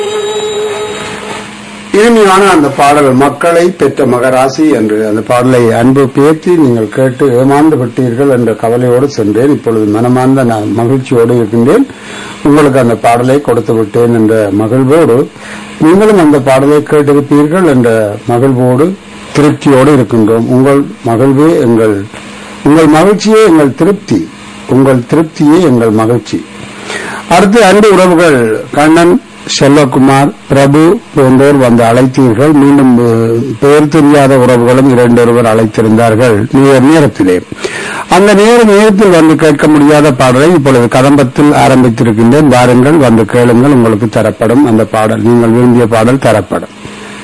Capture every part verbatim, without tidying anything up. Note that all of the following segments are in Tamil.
இனிமையான அந்த பாடல் மக்களை பெற்ற மகராசி என்று அந்த பாடலை அன்பு பேத்தி நீங்கள் கேட்டு ஏமாந்து விட்டீர்கள் என்ற கவலையோடு சென்றேன். இப்பொழுது மனமார்ந்த நான் மகிழ்ச்சியோடு இருக்கின்றேன். உங்களுக்கு அந்த பாடலை கொடுத்து விட்டேன் என்ற மகிழ்வோடு நீங்களும் அந்த பாடலை கேட்டிருப்பீர்கள் என்ற மகிழ்வோடு திருப்தியோடு இருக்கின்றோம். உங்கள் மகிழ்வே எங்கள் உங்கள் மகிழ்ச்சியே எங்கள் திருப்தி, உங்கள் திருப்தியே எங்கள் மகிழ்ச்சி. அடுத்து அன்பு உறவுகள் கண்ணன், செல்வகுமார், பிரபு போன்றோர் வந்து அழைத்தீர்கள். மீண்டும் பெயர் தெரியாத உறவுகளும் இரண்டொருவர் அழைத்திருந்தார்கள் நேரத்திலே. அந்த நேர நேரத்தில் வந்து கேட்க முடியாத பாடலை இப்பொழுது கதம்பத்தில் ஆரம்பித்திருக்கின்றேன். வாருங்கள், வந்து கேளுங்கள், உங்களுக்கு தரப்படும் அந்த பாடல், நீங்கள் விரும்பிய பாடல் தரப்படும்.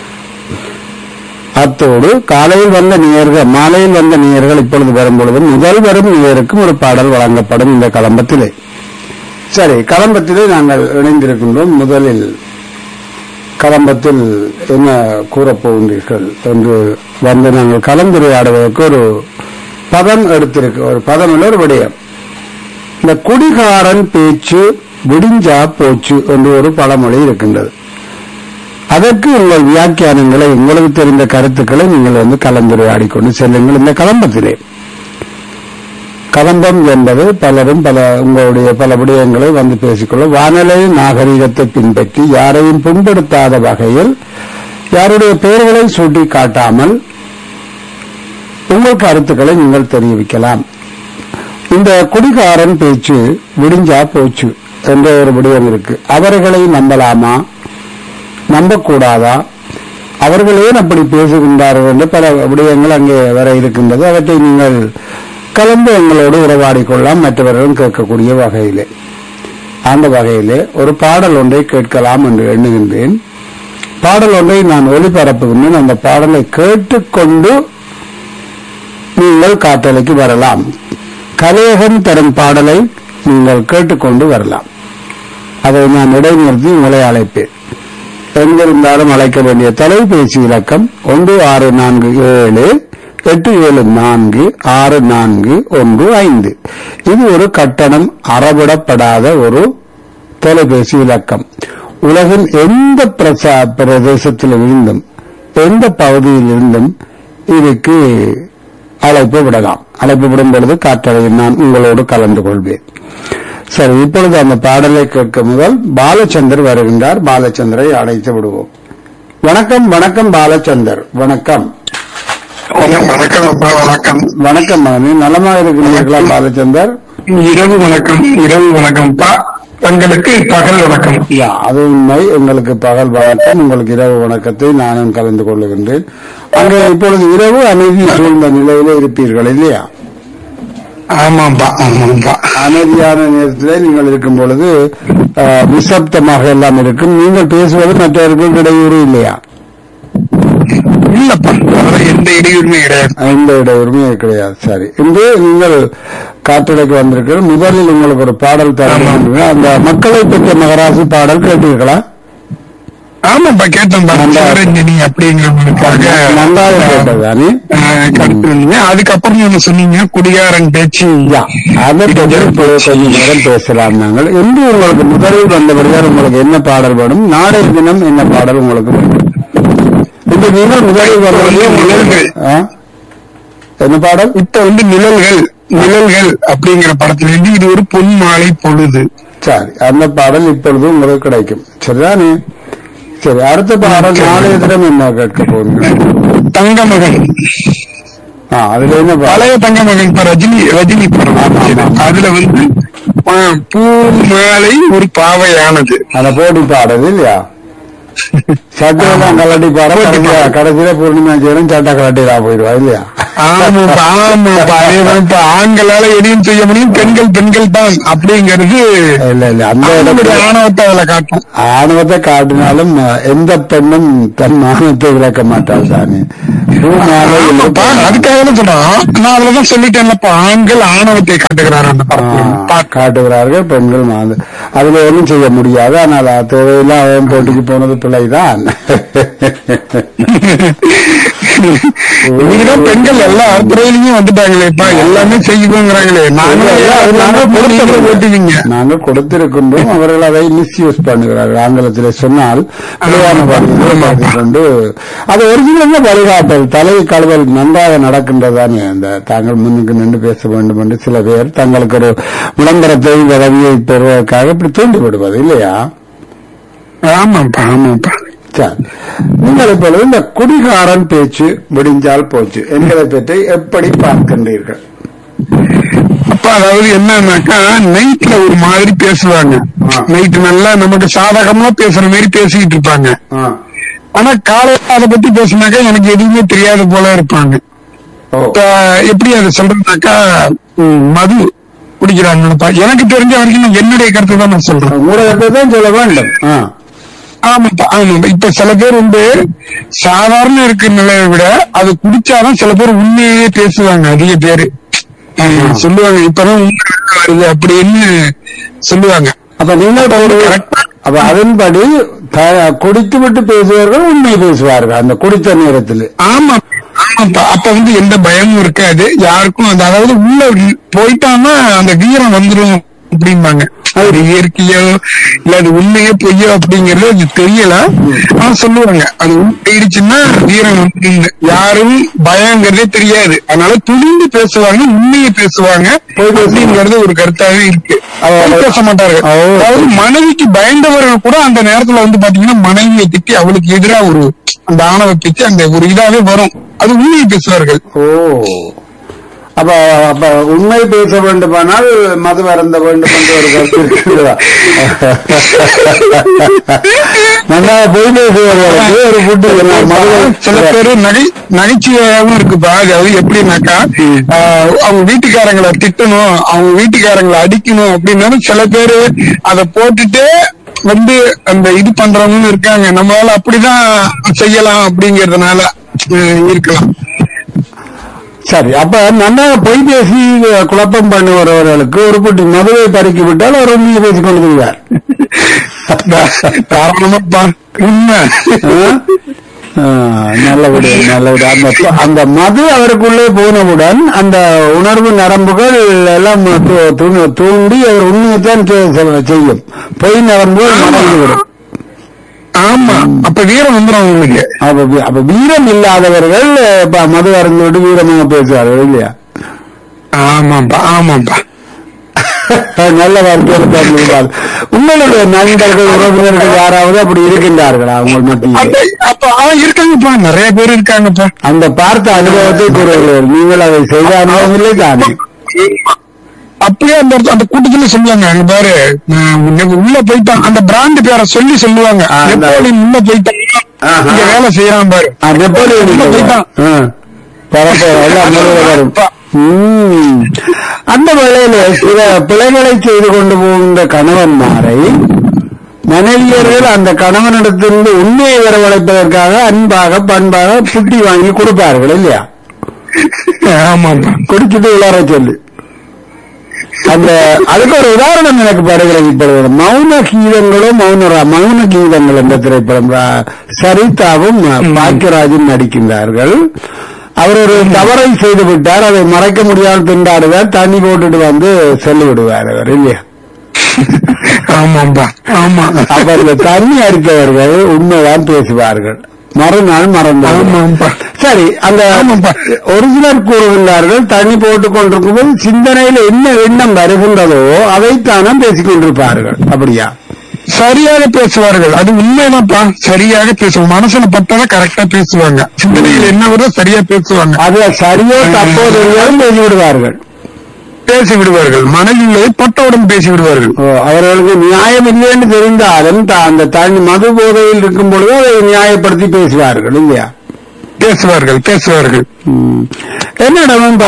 அத்தோடு காலையில் வந்த நேயர்கள், மாலையில் வந்த நேயர்கள் இப்பொழுது வரும்பொழுது முதல் வரும் நேயருக்கும் ஒரு பாடல் வழங்கப்படும் இந்த கதம்பத்திலே. சரி, கதம்பத்திலே நாங்கள் இணைந்திருக்கின்றோம். முதலில் கதம்பத்தில் என்ன கூறப்போகின்றீர்கள் என்று வந்து நாங்கள் கலந்துரையாடுவதற்கு ஒரு பதம் எடுத்திருக்கு. ஒரு பதம் இல்லை, ஒரு விடயம். இந்த குடிகாரன் பேச்சு விடிஞ்சா போச்சு என்று ஒரு பழமொழி இருக்கின்றது. அதற்கு உங்கள் வியாக்கியானங்களை, உங்களுக்கு தெரிந்த கருத்துக்களை நீங்கள் வந்து கலந்துரையாடிக்கொண்டு செல்லுங்கள் இந்த கதம்பத்திலே. கதம்பம் என்பது பலரும் பல உங்களுடைய பல விடயங்களை வந்து பேசிக்கொள்ள வானொலி நாகரிகத்தை பின்பற்றி யாரையும் புண்படுத்தாத வகையில் யாருடைய பெயர்களை சூட்டி காட்டாமல் உங்கள் கருத்துக்களை நீங்கள் தெரிவிக்கலாம். இந்த குடிகாரன் பேச்சு விடிஞ்சா போச்சு என்ற ஒரு விடயம் இருக்கு. அவர்களை நம்பலாமா, நம்பக்கூடாதா, அவர்கள் ஏன் அப்படி பேசுகின்றார்கள் என்று பல விடயங்கள் அங்கே வர இருக்கின்றது. அவற்றை நீங்கள் கலந்து எங்களோடு உறவாடிக்கொள்ளலாம், மற்றவர்களும் கேட்கக்கூடிய வகையிலே. அந்த வகையிலே ஒரு பாடல் ஒன்றை கேட்கலாம் என்று எண்ணுகின்றேன். பாடல் ஒன்றை நான் ஒளிபரப்புகின்றேன். அந்த பாடலை கேட்டுக்கொண்டு நீங்கள் காற்றலைக்கு வரலாம். கலேகன் தரும் பாடலை நீங்கள் கேட்டுக்கொண்டு வரலாம். அதை நான் இடைநிறுத்தி உங்களை அழைப்பேன். எங்கிருந்தாலும் அழைக்க வேண்டிய தொலைபேசி இலக்கம் ஒன்று ஆறு நான்கு ஏழு எட்டு ஏழு நான்கு ஆறு நான்கு ஒன்று ஐந்து. இது ஒரு கட்டணம் அறவிடப்படாத ஒரு தொலைபேசி இலக்கம். உலகின் எந்த பிரதேசத்தில் இருந்தும் எந்த பகுதியில் இருந்தும் இதுக்கு அழைப்பு விடலாம். அழைப்பு விடும் பொழுது காற்றலையில் நான் உங்களோடு கலந்து கொள்வேன். சரி, இப்பொழுது அந்த பாடலை கேட்க முதல் பாலச்சந்தர் வருகின்றார். பாலச்சந்தரை அழைத்து விடுவோம். வணக்கம். வணக்கம் பாலச்சந்தர். வணக்கம். வணக்கம் அப்பா. வணக்கம். வணக்கம் மகனே, நலமாக இருக்கிறீர்களா பாலச்சந்தர்? இரவு வணக்கம். இரவு வணக்கம்ப்பா. உங்களுக்கு பகல் வணக்கம். அது உண்மை. உங்களுக்கு பகல் வணக்கம், உங்களுக்கு இரவு வணக்கத்தை நானும் கலந்து கொள்ளுகின்றேன். அங்கே இப்பொழுது இரவு அமைதி சூழ்ந்த நிலையில இருப்பீர்கள் இல்லையா? ஆமாம்பா, ஆமாம்பா. அமைதியான நேரத்தில் நீங்கள் இருக்கும் பொழுது நிசப்தமாக எல்லாம் இருக்கும். நீங்கள் பேசுவது மற்றவர்களுக்கு இடையூறு இல்லையா? இல்லப்பா, எந்த இடையூறுமே கிடையாது. எந்த இடையூறுமே கிடையாது. சரி, இன்று நீங்கள் காற்றலைக்கு வந்திருக்கிற முதலில் உங்களுக்கு ஒரு பாடல் தர. அந்த மக்களை பெற்ற மகராசி பாடல் கேட்டீர்களா? ஆமாப்பா, கேட்டோம்பா. சிவரஞ்சனி அப்படிங்கிறவங்களுக்காக நன்றாக கேட்டதானே கருத்துருந்தீங்க. அதுக்கப்புறம் நீங்க சொன்னீங்க குடிகாரன் பேச்சு. அதை கொஞ்சம் நேரம் பேசலாம். நாங்கள் என்று உங்களுக்கு முதலில் வந்தவர்கள் உங்களுக்கு என்ன பாடல் வேணும்? நாளைய தினம் என்ன பாடல் உங்களுக்கு வேணும்? இந்த தினம் முதலில் வந்தவர்கள் நிழல்கள். என்ன பாடல்? இப்ப வந்து நிழல்கள். நிழல்கள் அப்படிங்கிற படத்திலிருந்து இது ஒரு பொன் மாலை பொழுது. சரி, அந்த பாடல் இப்பொழுது உங்களுக்கு கிடைக்கும். சரிதானே? சரி, அடுத்த பாடல் நாளைய தினம் என்ன கேட்க போகுது? தங்கமகன். அதுல என்ன பழைய தங்கமகன் இப்ப ரஜினி ரஜினி படம். அதுல வந்து பூ மாலை ஒரு பாவையானது. அதை போட்டி பாடுறது இல்லையா? சட்டையெல்லாம் கலட்டி பாட கடைசியில பூர்ணிமா செய்யணும், சட்டை கலட்டிடா போயிடுவா இல்லையா? ஆமாப்பா, ஆமாப்பா. அதேதான். ஆண்களால எதையும் செய்ய முடியும், பெண்கள் பெண்கள் தான் அப்படிங்கிறது இல்ல இல்ல. அந்த ஆணவத்தை அதுல காட்டும். ஆணவத்தை காட்டினாலும் எந்த பெண்ணும் தன் ஆணவத்தை விளக்க மாட்டாள் தானே. அதுக்காக சொல்றோம். நான் அதுலதான் சொல்லிட்டேன்லப்பா, ஆண்கள் ஆணவத்தை காட்டுகிறார் அந்த படத்தில் காட்டுகிறார்கள், பெண்கள் அதுல ஒன்றும் செய்ய முடியாது. ஆனால் தேவையில்லாம் அவன் போட்டிக்கு போனது பிள்ளைதான். இன்னைக்குதான் பெண்கள் எல்லா துறையிலையும் வந்துட்டாங்களேப்பா, எல்லாமே செய்யுங்கிறாங்களே. ஓட்டுவீங்க, நாங்க கொடுத்திருக்கின்றோம், அவர்கள் அதை மிஸ்யூஸ் பண்ணுகிறார்கள். ஆங்கிலத்திலே சொன்னால் கொண்டு அது ஒரிஜினல் வழிகாட்டல், தலை கழுவல் நன்றாக நடக்கின்றதானே. அந்த தாங்கள் முன்னுக்கு நின்று பேச வேண்டும் என்று சில பேர் தங்களுக்கு ஒரு விளம்பரத்தை உதவியை பெறுவதற்காக இப்படி தூண்டி விடுவது இல்லையா? ஆமாப்பா ஆமாப்பா. நீங்கள் இப்பொழுது இந்த குடிகாரன் பேச்சு விடிஞ்சால் போச்சு என்கிறதை பற்றி எப்படி பார்க்கின்றீர்கள்? அப்ப அதாவது என்னன்னாக்கா, நைட்ல ஒரு மாதிரி பேசுவாங்க. நைட்டு நல்லா நமக்கு சாதகமா பேசுற மாதிரி பேசிக்கிட்டு இருப்பாங்க. ஆனா காலையில அதை பத்தி பேசினாக்கா எனக்கு எதுவுமே தெரியாத போல இருப்பாங்க. எப்படி அதை சொல்றேன்னாக்கா, மது குடிக்கிறாங்க. எனக்கு தெரிஞ்ச வரைக்கும் என்னுடைய கருத்து தான் நான் சொல்றேன். உங்களுடைய தான் சொல்ல வேண்டும். ஆமாப்பா ஆமாப்பா. இப்ப சில பேர் வந்து சாதாரண இருக்கிற நிலையை விட அது குடிச்சாதான் சில பேர் உண்மையே பேசுவாங்க. அதிக பேரு சொல்லுவாங்க, இப்பதான் உண்மை வருது அப்படின்னு சொல்லுவாங்க. அப்ப நீங்கள் அப்ப அதன்படி குடித்து விட்டு பேசுவார்கள், உண்மை பேசுவார்கள் அந்த குடித்த நேரத்தில். ஆமா ஆமாப்பா. அப்ப வந்து எந்த பயமும் இருக்காது யாருக்கும். அந்த அதாவது உள்ள போயிட்டான்னா அந்த வீரம் வந்துடும் அப்படிம்பாங்க. அது இயற்கையோ இல்ல அது உண்மையோ பொய்யோ அப்படிங்கறது அது தெரியல. ஆனா சொல்லுவாங்க அது உண்மைடுச்சுன்னா வீரம் வந்து யாரும் பயங்கிறதே தெரியாது. அதனால துணிந்து பேசுவாங்க, உண்மையை பேசுவாங்க அப்படிங்கறது ஒரு கருத்தாவே இருக்கு. பேச மாட்டாங்க. அதாவது மனைவிக்கு பயந்தவர்கள் கூட அந்த நேரத்துல வந்து பாத்தீங்கன்னா மனைவியை திட்டி அவளுக்கு எதிராக ஒரு அந்த ஆணவ பேச்சு அந்த ஒரு இதாவே வரும். அது உண்மையை பேசுவார்கள். ஓ, அப்ப அப்ப உண்மை பேச வேண்டுமானால் மது அருந்த வேண்டும் என்று ஒரு கருத்து இருக்கிறதா? நல்லா பொய் பேசுவதற்கு ஒரு புட்டு. சில பேரு நகை நகைச்சுவையாகவும் இருக்குப்பா. அதாவது எப்படின்னாக்கா, அவங்க வீட்டுக்காரங்களை திட்டணும், அவங்க வீட்டுக்காரங்களை அடிக்கணும் அப்படின்னாலும் சில பேரு அதை போட்டுட்டு வந்து அந்த இது பண்றவங்க இருக்காங்க. நம்மளால அப்படிதான் செய்யலாம் அப்படிங்கறதுனால இருக்கலாம். சரி, அப்ப நல்லா பொய் பேசி குழப்பம் பண்ணுவவர்களுக்கு ஒரு புட்டி மதுவை பறிக்கி விட்டால் அவர் உண்மையை பேசிக் கொண்டிருக்கிறார். காரணமாப்பா உண்மை. நல்லபடி நல்லபடி. அந்த அந்த மது அவருக்குள்ளே போனவுடன் அந்த உணர்வு நரம்புகள் எல்லாம் தூண்டி அவர் உண்மையைத்தான் செய்யும். பொய் நரம்புகள் மறந்துவிடும். ஆமா, அப்ப வீரம் வந்துடும் அவங்களுக்கு. அப்ப வீரம் இல்லாதவர்கள் மது அருந்து விட்டு வீரமாக பேசுவார்கள் இல்லையா? ஆமாப்பா ஆமாப்பா. நல்ல வார்த்தை. உங்களுடைய நண்பர்கள் உறவினர்கள் யாராவது அப்படி இருக்கின்றார்களா உங்கள் மத்தியில்? இருக்காங்கப்பா, நிறைய பேர் இருக்காங்கப்பா. அந்த பார்த்த அனுபவத்தை கூறுவார்கள். நீங்கள் அதை செய்த அனுபவம் இல்லை தானே? அப்படியே அந்த அந்த கூட்டத்துல சொல்லுவாங்க, அங்க பாரு உள்ள போயிட்டான், அந்த பிராண்ட் பேரை சொல்லி சொல்லுவாங்க. நெப்போலியன் உள்ள போயிட்டான், இங்க வேலை செய்யறான் பாரு, நெப்போலியன் உள்ள போயிட்டான். அந்த வேளையில சில பிழைகளை செய்து கொண்டு போகின்ற கணவன்மாரை மனைவியர்கள் அந்த கணவனிடத்திலிருந்து உண்மையை வரவழைப்பதற்காக அன்பாக பண்பாக புட்டி வாங்கி கொடுப்பார்கள் இல்லையா? ஆமாப்பா, குடிச்சிட்டு விளையாட சொல்லி. அந்த அதுக்கு ஒரு உதாரணம் எனக்கு படுகிறது. இப்பொழுது மௌன கீதங்களும் மௌன மௌன கீதங்கள் என்ற திரைப்படம் சரிதாவும் பாக்கியராஜும் நடிக்கின்றார்கள். அவர் ஒரு தவறை செய்து விட்டார், அதை மறைக்க முடியாமல் திண்டாடுவார், தண்ணி போட்டுட்டு வந்து சொல்லிவிடுவார் அவர் இல்லையா? ஆமாம்பா ஆமா. அப்ப இந்த தண்ணி அடித்தவர்கள் உண்மைதான் பேசுவார்கள், மறுநாள் மறந்தார். சரி, அந்த ஒரிஜினல் கூறுகின்றார்கள் தண்ணி போட்டுக் கொண்டிருக்கும் போது சிந்தனையில என்ன எண்ணம் வருகின்றதோ அதைத்தானே பேசிக் கொண்டிருப்பார்கள். அப்படியா? சரியாக பேசுவார்கள், அது உண்மைதான்ப்பா. சரியாக பேசுவாங்க, மனசுல பட்டதை கரெக்டா பேசுவாங்க, சிந்தனையில் என்ன வருதோ சரியா பேசுவாங்க. அது சரியோ தப்போ தெரியாலும் பேசி விடுவார்கள் பேசி விடுவார்கள் மனதில் பட்டவுடன் பேசி விடுவார்கள். அவர்களுக்கு நியாயம் இல்லைன்னு தெரிந்தாலும் அந்த தனி மது போதையில் இருக்கும் பொழுது அதை நியாயப்படுத்தி பேசுவார்கள் இல்லையா? பேசுவார்கள் பேசுவார்கள் என்னிடம்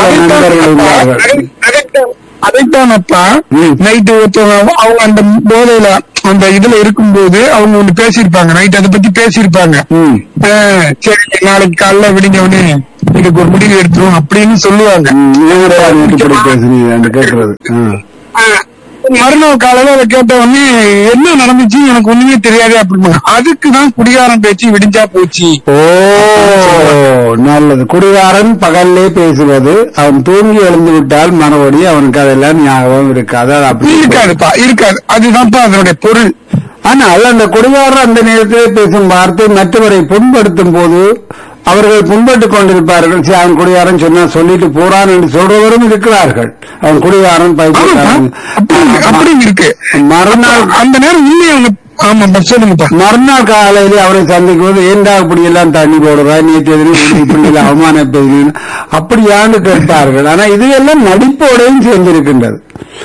அதைத்தானப்பா நைட்டு ஒருத்தவங்க அவங்க அந்த போதையில அந்த இதுல இருக்கும்போது அவங்க ஒண்ணு பேசியிருப்பாங்க, நைட் அதை பத்தி பேசியிருப்பாங்க. சரி நாளைக்கு காலைல விடிஞ்ச உடனே இதுக்கு ஒரு முடிவு எடுத்துரும் அப்படின்னு சொல்லுவாங்க. மறுநாள் காலையில அதை கேட்ட உடனே என்ன நடந்துச்சு எனக்கு ஒண்ணுமே தெரியாது அப்படின்னா அதுக்குதான் குடிகாரன் பேச்சு விடிஞ்சா போச்சு. ஓ நல்லது. குடிகாரன் பகல்லே பேசுவது, அவன் தூங்கி எழுந்து விட்டால் மறுபடி அவனுக்கு அதெல்லாம் ஞாபகம் இருக்காது. அது அப்படி இருக்காதுப்பா, இருக்காது. அதுதான்ப்பா அதனுடைய பொருள். ஆனால் அந்த குடிகாரன் அந்த நேரத்தில் பேசும் வார்த்தை மற்றவரை புண்படுத்தும் போது அவர்கள் புண்பட்டுக் கொண்டிருப்பார்கள். சரி, அவன் குடிகாரன் சொன்னா சொல்லிட்டு போறான் என்று சொல்றவரும் இருக்கிறார்கள். அவன் குடிகாரன் பைத்தியக்காரன் அப்படி இருக்கு. மறுநாள் அந்த நேரம் இல்லை அவங்க. ஆமா சொல்லுங்கப்பா. மறுநாள் காலையில அவரை சந்திக்கும் போது ஏண்டா இப்படி எல்லாம் தண்ணி போடுறா, நேற்று எதிரும் இப்படி அவமானப்படுகிறேன் அப்படியான்னு கேட்பார்கள். ஆனா இது எல்லாம் நடிப்போடையும் சேர்ந்திருக்கின்றது.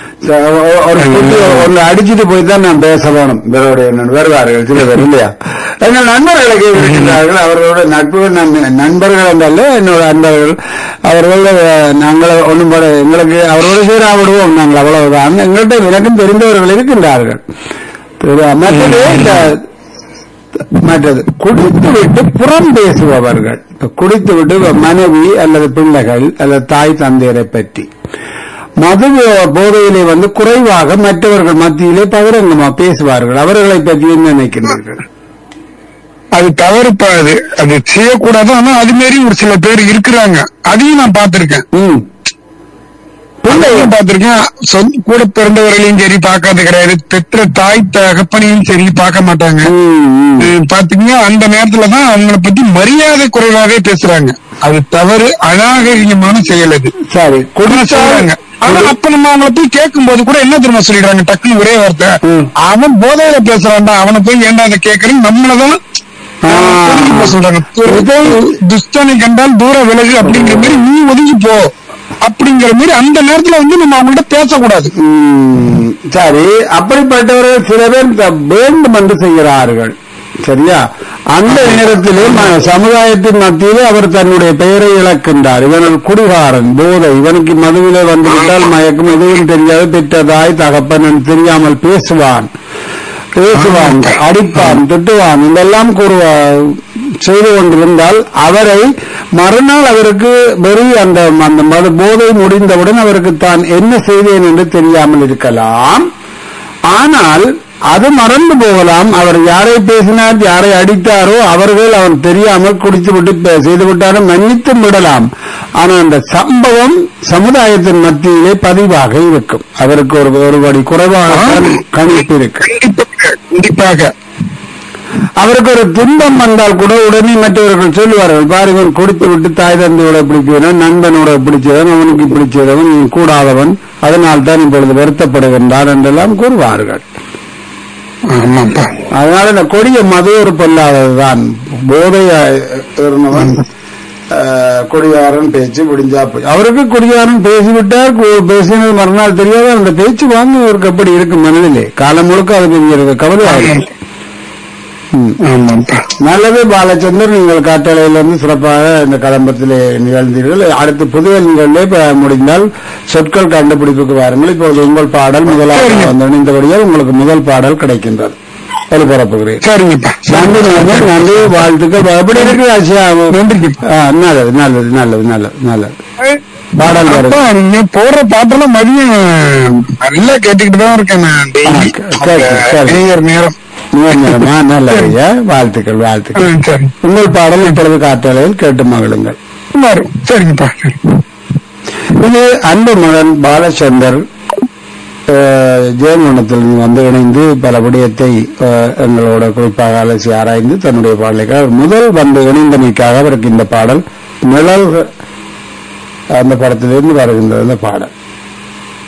ஒன்று அடிச்சுட்டு போய் தான் நான் பேச வேணும். வருவார்கள் சில பேர் இல்லையா, எங்கள் நண்பர்களை கேட்டிருக்கிறார்கள். அவர்களோட நட்புகள் நண்பர்கள் என்றல்ல, என்னோட நண்பர்கள் அவர்களோட நாங்கள் ஒன்றும் போல எங்களுக்கு அவரோட சேர விடுவோம் நாங்கள், அவ்வளவுதான். எங்கள்கிட்ட எனக்கும் தெரிந்தவர்கள் இருக்கின்றார்கள். மற்றது குடித்து விட்டு புறம் பேசுபவர்கள், குடித்து விட்டு மனைவி அல்லது பிள்ளைகள் அல்லது தாய் தந்தையரை பற்றி மது போதையிலே வந்து குறைவாக மற்றவர்கள் மத்தியிலே பகிரங்கமா பேசுவார்கள். அவர்களை பற்றி என்ன நினைக்கிறீர்கள்? அது தவறுப்பா. அது அது செய்யக்கூடாது. ஆனா அது மாரி ஒரு சில பேர் இருக்கிறாங்க. அதையும் நான் பார்த்திருக்கேன். பிள்ளையும் பார்த்திருக்கேன். கூட பிறந்தவர்களையும் சரி பார்க்காத கிடையாது. பெற்ற தாய் தகப்பனையும் சரி பார்க்க மாட்டாங்க. பாத்தீங்கன்னா அந்த நேரத்துலதான் அவங்களை பத்தி மரியாதை குறைவாகவே பேசுறாங்க. அது தவறு, அநாகரிகமான செயல். அது சரி சொல்றாங்க. ஆனா அப்ப நம்ம அவங்களை போய் கேட்கும் போது கூட என்ன தெரியுமா சொல்லிடுறாங்க, டக்குன்னு ஒரே வார்த்தை, அவன் போதையில பேசுறான்டா, அவனை போய் ஏண்டா அதை கேட்கறேன்னு நம்மளதான் சொல்றாங்க. துஷ்டனை கண்டால் தூர விலகு அப்படிங்கிற மாதிரி நீ ஒதுங்கி போ அப்படிங்கிற மாதிரி அந்த நேரத்துல வந்து நம்ம அவங்கள்ட்ட பேசக்கூடாது. சரி, அப்படிப்பட்டவர்கள் சில பேர் வேண்டும் என்று செய்கிறார்கள். சரியா, அந்த நேரத்திலே சமுதாயத்தின் மத்தியிலே அவர் தன்னுடைய பெயரை இழக்கின்றார். இவன் குடிகாரன், போதை, இவனுக்கு மதுவிலே வந்துவிட்டால் மயக்கம் எதுவும் தெரியாது, பெற்றதாய் தகப்பன் தெரியாமல் பேசுவான் பேசுவான் அடிப்பான், திட்டுவான், இதெல்லாம் கூறுவான் செய்து கொண்டிருந்தால் அவரை மறுநாள் அவருக்கு வெறி அந்த அந்த மது போதை முடிந்தவுடன் அவருக்கு தான் என்ன செய்தேன் என்று தெரியாமல் இருக்கலாம். ஆனால் அது மறந்து போகலாம். அவர் யாரை பேசினார், யாரை அடித்தாரோ அவர்கள் அவன் தெரியாமல் குடித்து விட்டு செய்து விட்டாலும் மன்னித்து விடலாம். ஆனால் அந்த சம்பவம் சமுதாயத்தின் மத்தியிலே பதிவாக இருக்கும். அவருக்கு ஒரு ஒருபடி குறைவாக கணிப்பு இருக்கு. கண்டிப்பாக அவருக்கு ஒரு துன்பம் வந்தால் கூட உடனே மற்றவர்கள் சொல்லுவார்கள், பாருங்கள் கொடுத்து விட்டு தாய் தந்தையோட பிடிச்சவன், நண்பனோட பிடிச்சவன், அவனுக்கு பிடிச்சவன், நீ கூடாதவன், அதனால் தான் இப்பொழுது வருத்தப்படுகின்றான் என்றெல்லாம் கூறுவார்கள். அதனால இந்த கொடிய மது ஒரு பொல்லாததுதான். போதைய இருந்தவன் குடியாரன் பேச்சு முடிஞ்சா போய் அவருக்கு குடியாரன் பேசிவிட்டார், பேசினது மறுநாள் தெரியாத அந்த பேச்சு வாங்குவதற்கு அப்படி இருக்கும் மனதிலே காலம் முழுக்க அது கொஞ்சம் கவலையாக. நல்லது பாலச்சந்தர், நீங்கள் காட்டளையிலிருந்து சிறப்பாக இந்த கதம்பத்திலே நிகழ்ந்தீர்கள். அடுத்து புதிய நிகழ்வே முடிந்தால் சொற்கள் கண்டுபிடிப்புக்கு வாருங்கள். இப்பொழுது உங்கள் பாடல் முதலாக வந்து இணைந்தபடியால் உங்களுக்கு முதல் பாடல் கிடைக்கின்றது. ஒலிபரப்புகிறேன். நன்றி நன்றி நன்றி, வாழ்த்துக்கள். எப்படி இருக்கு ஆசியா? நல்லது நல்லது நல்லது நல்லது நல்லது பாடல். நீங்க போடுற பாட்டெல்லாம் மதியம் நல்லா கேட்டுக்கிட்டு தான் இருக்கேன் நேரம். நல்ல வாழ்த்துக்கள் வாழ்த்துக்கள். உங்கள் பாடல் இப்பொழுது காற்றலையில் கேட்டு மகிழுங்கள். சரிங்கப்பா. இது அன்பு மகன் பாலச்சந்தர் ஜெயமோகனத்தில் வந்து இணைந்து பல விடயத்தை எங்களோட குறிப்பாக அலசி ஆராய்ந்து தன்னுடைய பாடலுக்காக முதல் வந்து இணைந்தமைக்காக அவருக்கு இந்த பாடல் நிழல் அந்த படத்திலிருந்து வருகின்றது. அந்த பாடல்